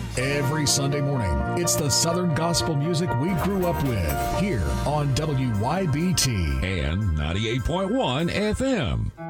Every Sunday morning, it's the Southern gospel music we grew up with here on WYBT and 98.1 FM.